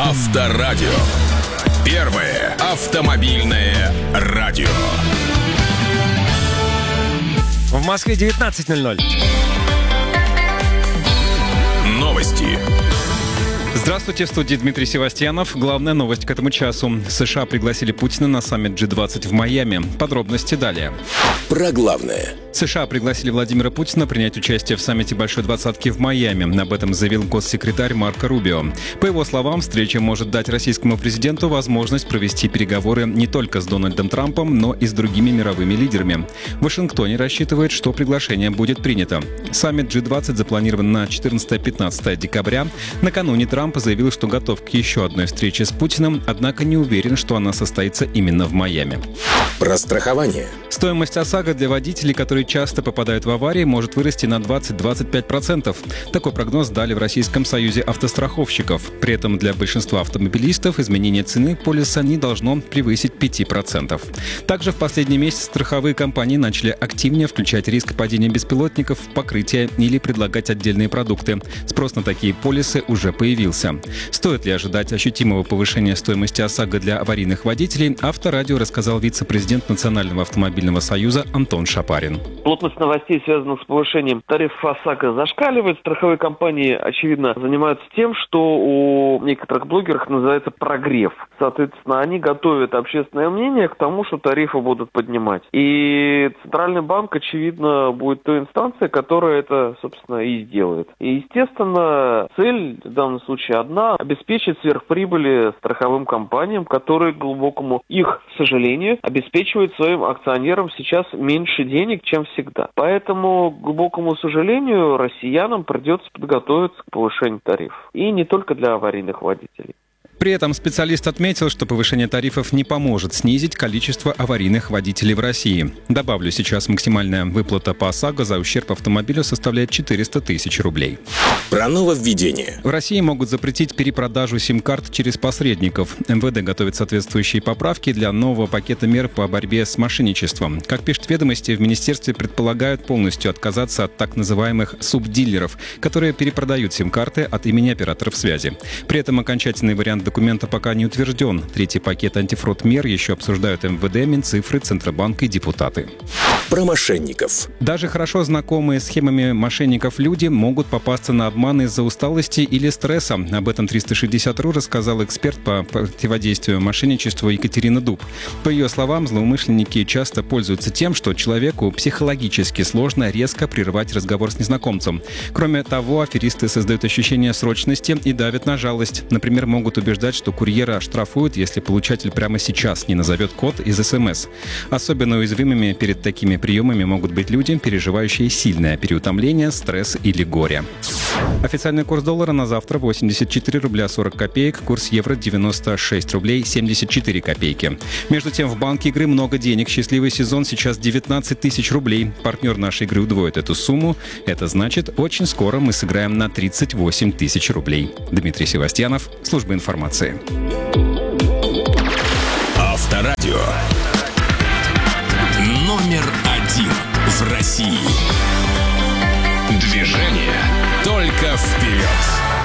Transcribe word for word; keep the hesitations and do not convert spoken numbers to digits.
Авторадио. Первое автомобильное радио. В Москве девятнадцать ноль ноль. Новости. Здравствуйте, в студии Дмитрий Севастьянов. Главная новость к этому часу. США пригласили Путина на саммит джи двадцать в Майами. Подробности далее. Про главное. США пригласили Владимира Путина принять участие в саммите Большой Двадцатки в Майами. Об этом заявил госсекретарь Марко Рубио. По его словам, встреча может дать российскому президенту возможность провести переговоры не только с Дональдом Трампом, но и с другими мировыми лидерами. В Вашингтоне рассчитывают, что приглашение будет принято. Саммит джи двадцать запланирован на четырнадцатое-пятнадцатое декабря. Накануне Трамп заявил, что готов к еще одной встрече с Путиным, однако не уверен, что она состоится именно в Майами. Про страхование. Стоимость ОСАГО для водителей, которые часто попадают в аварии, может вырасти на двадцать-двадцать пять процентов. Такой прогноз дали в Российском союзе автостраховщиков. При этом для большинства автомобилистов изменение цены полиса не должно превысить пять процентов. Также в последний месяц страховые компании начали активнее включать риск падения беспилотников в покрытие или предлагать отдельные продукты. Спрос на такие полисы уже появился. Стоит ли ожидать ощутимого повышения стоимости ОСАГО для аварийных водителей, Авторадио рассказал вице-президент Национального автомобильного союза Антон Шапарин. Плотность новостей, связанных с повышением тарифов ОСАГО, зашкаливает. Страховые компании, очевидно, занимаются тем, что у некоторых блогеров называется прогрев. Соответственно, они готовят общественное мнение к тому, что тарифы будут поднимать. И Центральный банк, очевидно, будет той инстанцией, которая это, собственно, и сделает. И, естественно, цель в данном случае одна – обеспечить сверхприбыли страховым компаниям, которые, к глубокому их сожалению, обеспечивают своим акционерам сейчас меньше денег, чем всегда. Поэтому, к глубокому сожалению, россиянам придется подготовиться к повышению тарифов. И не только для аварийных водителей. При этом специалист отметил, что повышение тарифов не поможет снизить количество аварийных водителей в России. Добавлю, сейчас максимальная выплата по ОСАГО за ущерб автомобилю составляет четыреста тысяч рублей. Про нововведение. В России могут запретить перепродажу сим-карт через посредников. эм вэ дэ готовит соответствующие поправки для нового пакета мер по борьбе с мошенничеством. Как пишут ведомости, в министерстве предполагают полностью отказаться от так называемых субдилеров, которые перепродают сим-карты от имени операторов связи. При этом окончательный вариант документа пока не утвержден. Третий пакет антифрод мер еще обсуждают эм вэ дэ, Минцифры, Центробанк и депутаты. Про мошенников. Даже хорошо знакомые схемами мошенников люди могут попасться на обман из-за усталости или стресса. Об этом триста шестьдесят ру рассказал эксперт по противодействию мошенничеству Екатерина Дуб. По ее словам, злоумышленники часто пользуются тем, что человеку психологически сложно резко прервать разговор с незнакомцем. Кроме того, аферисты создают ощущение срочности и давят на жалость. Например, могут убеждать, что курьера оштрафуют, если получатель прямо сейчас не назовет код из эс эм эс. Особенно уязвимыми перед такими приемами могут быть люди, переживающие сильное переутомление, стресс или горе. Официальный курс доллара на завтра восемьдесят четыре рубля сорок копеек, курс евро девяносто шесть рублей семьдесят четыре копейки. Между тем, в банке игры много денег. Счастливый сезон сейчас девятнадцать тысяч рублей. Партнер нашей игры удвоит эту сумму. Это значит, очень скоро мы сыграем на тридцать восемь тысяч рублей. Дмитрий Севастьянов, служба информации. Авторадио. Номер один в России. Движение только вперед.